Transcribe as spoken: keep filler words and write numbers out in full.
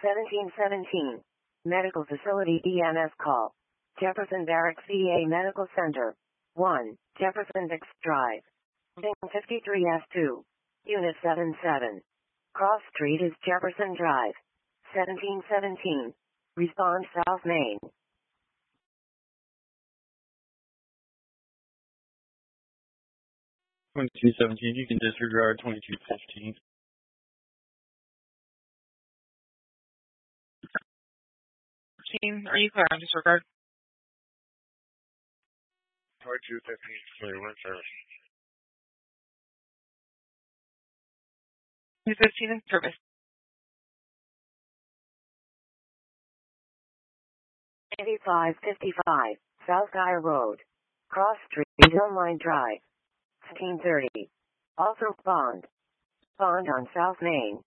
seventeen seventeen. Medical Facility E M S call. Jefferson Barracks V A Medical Center. one. Jefferson Dix Drive. Wing fifty-three S two. Unit seven seven. Cross Street is Jefferson Drive. seventeen seventeen. Respond South Main. twenty-two seventeen, you can disregard twenty-two fifteen. Team, are you clear on disregard? twenty-two fifteen, clear, we're in service. two fifteen in service. eighty-five fifty-five, South Dyer Road. Cross Street, Online Drive. fifteen thirty. Also Bond. Bond on South Main.